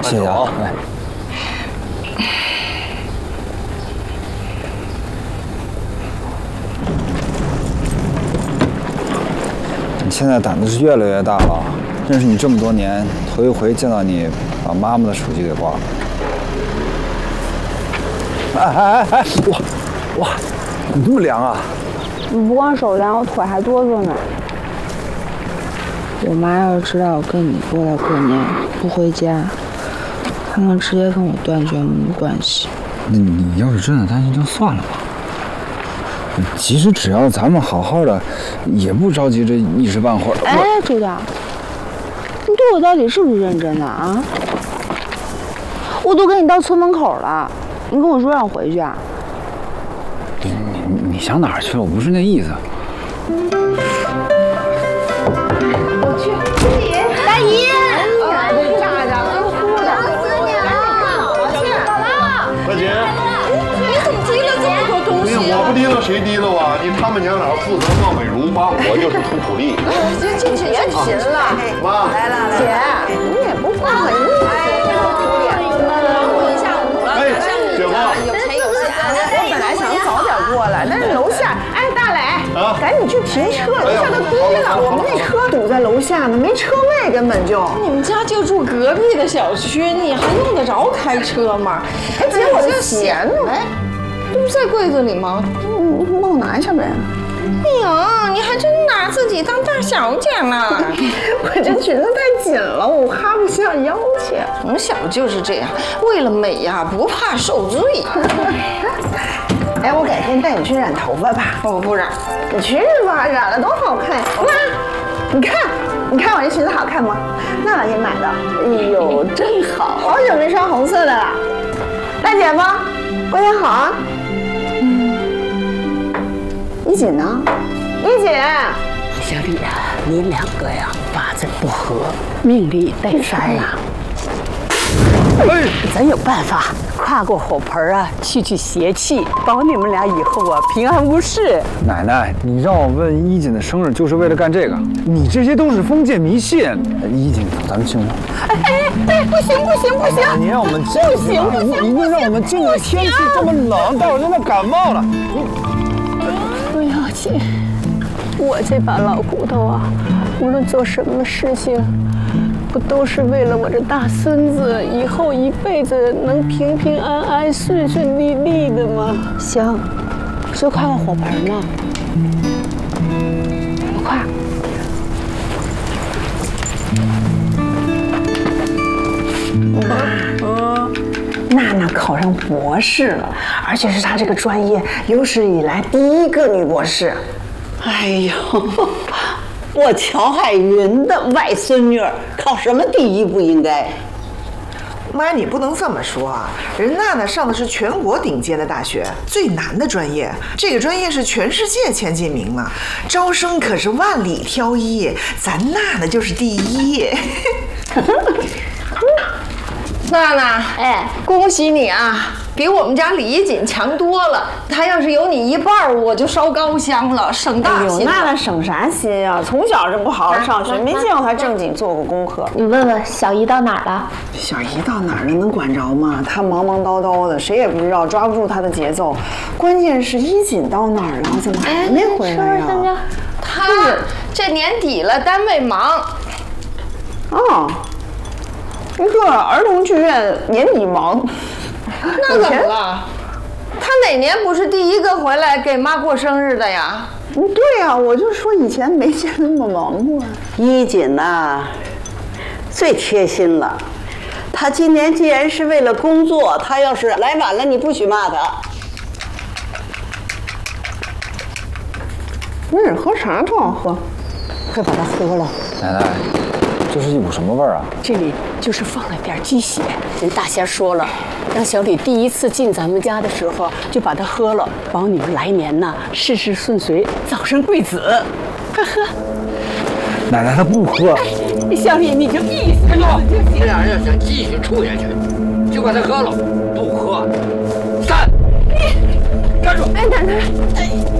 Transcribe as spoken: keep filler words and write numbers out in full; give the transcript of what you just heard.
谢谢啊。哎。你现在胆子是越来越大了，认识你这么多年，头一回见到你把妈妈的手机给挂了。哎哎哎哎！哇哇，你这么凉啊？ 你不光手凉，我腿还哆嗦呢。我妈要是知道我跟你过了过年不回家，她能直接跟我断绝母女关系。 那你要是真的担心，就算了吧。其实只要咱们好好的，也不着急这一时半会儿。 哎，朱导，你对我到底是不是认真的啊？我都跟你到村门口了，你跟我说让我回去啊？ 你你你想哪儿去了？我不是那意思。 我去，大姨，哎呀，这炸炸了，哭的，死你了！姥姥， 大姐， 你怎么提了这么多东西？ 我不提了，谁提了啊？你他们娘俩负责貌美如花，我就是图苦力。 这这这别贫了， 妈， 来了来了，姐，你也不分文艺，哎，这都丢脸了，过一下午了，马上姐夫， 有钱有闲。我本来想早点过来，但是楼下，哎，大磊，赶紧去停车，楼下都低了，我们那车堵在楼下呢，没车位，根本就。 你们家就住隔壁的小区，你还用得着开车吗？ 哎，姐，我的钱呢？ 哎，不是在柜子里吗？ 你帮我拿一下呗。 哎呀，你还真拿自己当大小姐呢！ 我这裙子太紧了，我趴不下腰去。 从小就是这样，为了美呀，不怕受罪。 哎，我改天带你去染头发吧。 我不染， 你去吧，染了多好看。妈，你看，你看我这裙子好看吗？娜娜给买的。哎呦，真好，好久没穿红色的了。大姐夫，过年好啊。嗯。一锦呢？一锦。 小李呀、啊，你两个呀八字不合，命里带山呐、啊。哎，咱有办法跨过火盆啊，去去邪气，保你们俩以后啊平安无事。 奶奶，你让我问衣锦的生日，就是为了干这个？你这些都是封建迷信。衣锦，咱们进屋。 哎哎哎，不行不行不行！ 你让我们进去，不行不行！你又让我们进去，天气这么冷，待会儿现在感冒了。你不要紧，我这把老骨头啊，无论做什么事情，不都是为了我这大孙子以后一辈子能平平安安、顺顺利利的吗？ 行，就跨个火盆嘛。我跨。 嗯，娜娜考上博士了，而且是她这个专业有史以来第一个女博士。 哎呦，我乔海云的外孙女考什么第一不应该？ 妈，你不能这么说啊！人娜娜上的是全国顶尖的大学，最难的专业，这个专业是全世界前几名呢，招生可是万里挑一，咱娜娜就是第一。 娜娜，哎，恭喜你啊，比我们家李一锦强多了。她要是有你一半，我就烧高香了，省大心。 娜娜省啥心啊？从小就不好好上学，没见过她正经做过功课。 你问问小姨到哪儿了？ 小姨到哪儿了？能管着吗？她忙忙叨叨的，谁也不知道，抓不住她的节奏。关键是衣锦到哪儿了？怎么还没回来呀？ 她这年底了，单位忙。 哦。一个儿童剧院年底忙， 那怎么了？他哪年不是第一个回来给妈过生日的呀？ 嗯，对呀、啊，我就说以前没见那么忙过。 衣锦呐，最贴心了。他今年既然是为了工作，他要是来晚了，你不许骂他。 嗯，喝茶多好喝， 快把它喝了。 奶奶。这是一股什么味儿啊？ 这里就是放了点鸡血。人大仙说了，让小李第一次进咱们家的时候就把它喝了，保你们来年呐事事顺遂，早生贵子。快喝！ 奶奶她不喝。 哎，小李你就意思。 站住！这俩人要想继续处下去，就把它喝了。不喝，散！站住！ 哎，奶奶，哎。